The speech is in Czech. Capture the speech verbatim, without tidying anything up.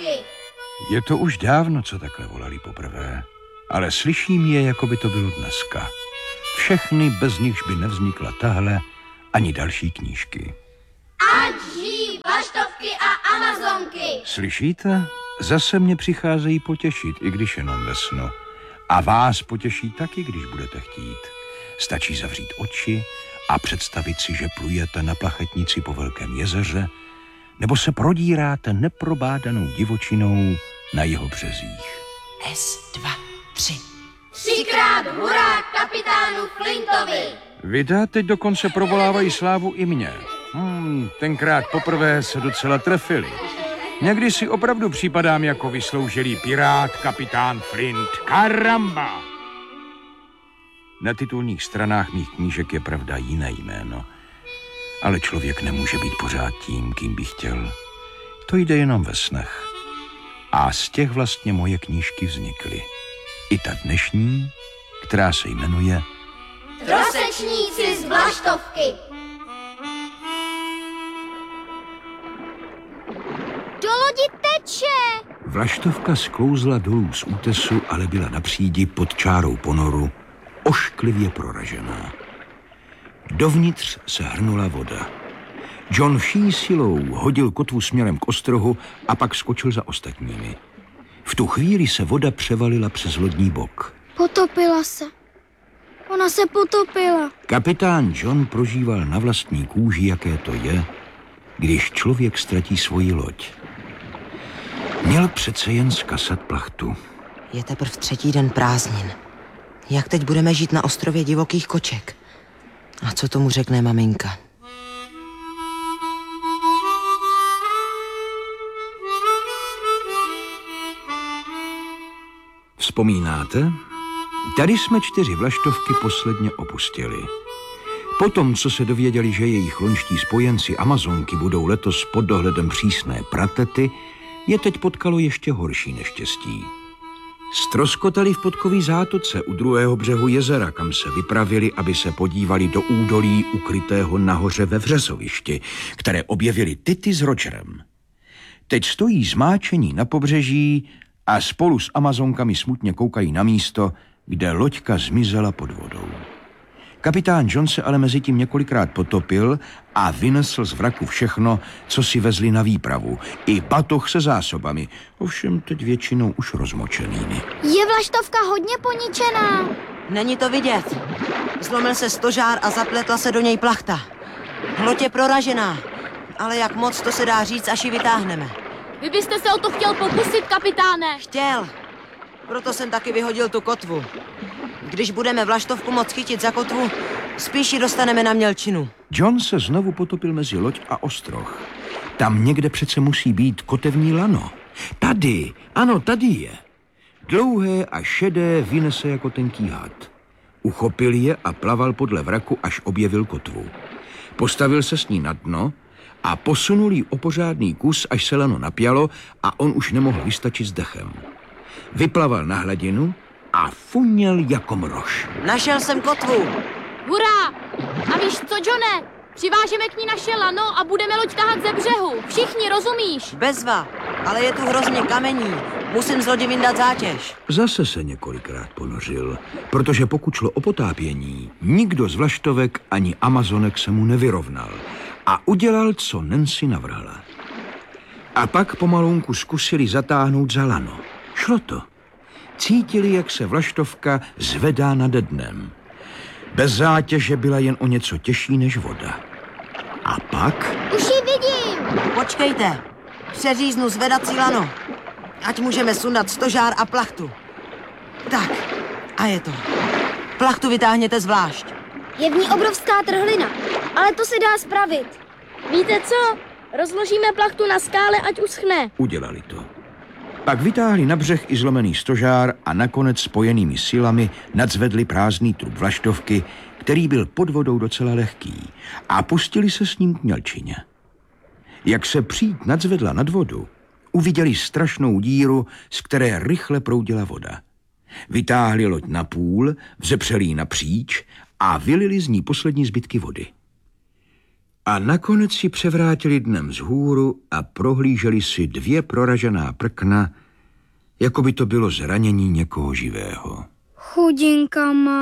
vlaštovky! Je to už dávno, co takhle volali poprvé, ale slyším je, jako by to bylo dneska. Všechny, bez nichž by nevznikla tahle ani další knížky. Ať žijí vlaštovky a amazonky! Slyšíte? Zase mě přicházejí potěšit, i když jenom ve snu. A vás potěší taky, když budete chtít. Stačí zavřít oči a představit si, že plujete na plachetnici po velkém jezeře, nebo se prodíráte neprobádanou divočinou na jeho březích. S, dva, tři. Třikrát hurá kapitánu Flintovi! Vydá teď dokonce provolávají slávu i mě. Hmm, tenkrát poprvé se docela trefili. Někdy si opravdu připadám jako vysloužilý pirát kapitán Flint. Karamba! Na titulních stranách mých knížek je pravda jiné jméno. Ale člověk nemůže být pořád tím, kým by chtěl. To jde jenom ve snech. A z těch vlastně moje knížky vznikly. I ta dnešní, která se jmenuje Trosečníci z vlaštovky. Do lodi teče! Vlaštovka sklouzla dolů z útesu, ale byla na přídi pod čárou ponoru, ošklivě proražená. Dovnitř se hrnula voda. John vší silou hodil kotvu směrem k ostrohu a pak skočil za ostatními. V tu chvíli se voda převalila přes lodní bok. Potopila se. Ona se potopila. Kapitán John prožíval na vlastní kůži, jaké to je, když člověk ztratí svoji loď. Měl přece jen zkasat plachtu. Je teprv třetí den prázdnin. Jak teď budeme žít na ostrově divokých koček? A co tomu řekne maminka? Vzpomínáte? Tady jsme čtyři vlaštovky posledně opustili. Potom, co se dověděli, že jejich loňští spojenci Amazonky budou letos pod dohledem přísné pratety, je teď potkalo ještě horší neštěstí. Stroskotali v Podkový zátoce u druhého břehu jezera, kam se vypravili, aby se podívali do údolí ukrytého nahoře ve vřesovišti, které objevili Tity s Rogerem. Teď stojí zmáčení na pobřeží a spolu s Amazonkami smutně koukají na místo, kde loďka zmizela pod vodou. Kapitán John se ale mezi tím několikrát potopil a vynesl z vraku všechno, co si vezli na výpravu. I batoh se zásobami, ovšem teď většinou už rozmočenými. Je vlaštovka hodně poničená. Není to vidět. Zlomil se stožár a zapletla se do něj plachta. Loď je proražená, ale jak moc, to se dá říct, až ji vytáhneme. Vy byste se o to chtěl pokusit, kapitáne. Chtěl. Proto jsem taky vyhodil tu kotvu. Když budeme vlaštovku moc chytit za kotvu, spíš ji dostaneme na mělčinu. John se znovu potopil mezi loď a ostroh. Tam někde přece musí být kotevní lano. Tady, ano, tady je. Dlouhé a šedé vynese jako tenký had. Uchopil je a plaval podle vraku, až objevil kotvu. Postavil se s ní na dno a posunul ji o pořádný kus, až se lano napjalo a on už nemohl vystačit s dechem. Vyplaval na hladinu a funěl jako mrož. Našel jsem kotvu. Hurá! A víš co, Johne? Přivážeme k ní naše lano a budeme loď tahat ze břehu. Všichni, rozumíš? Bezva, ale je tu hrozně kamení. Musím z lodi vyndat zátěž. Zase se několikrát ponořil, protože pokud šlo o potápění, nikdo z vlaštovek ani Amazonek se mu nevyrovnal a udělal, co Nancy navrhla. A pak pomalunku zkusili zatáhnout za lano. Šlo to. Cítili, jak se vlaštovka zvedá nade dnem. Bez zátěže byla jen o něco těžší než voda. A pak... Už ji vidím. Počkejte. Přeříznu zvedací lano. Ať můžeme sundat stožár a plachtu. Tak, a je to. Plachtu vytáhněte zvlášť. Je v ní obrovská trhlina, ale to se dá spravit. Víte co? Rozložíme plachtu na skále, ať uschne. Udělali to. Pak vytáhli na břeh i zlomený stožár a nakonec spojenými silami nadzvedli prázdný trup vlaštovky, který byl pod vodou docela lehký, a pustili se s ním k mělčině. Jak se příď nadzvedla nad vodu, uviděli strašnou díru, z které rychle proudila voda. Vytáhli loď na půl, vzepřeli ji napříč a vylili z ní poslední zbytky vody. A nakonec si převrátili dnem vzhůru a prohlíželi si dvě proražená prkna, jako by to bylo zranění někoho živého. Chudinka má.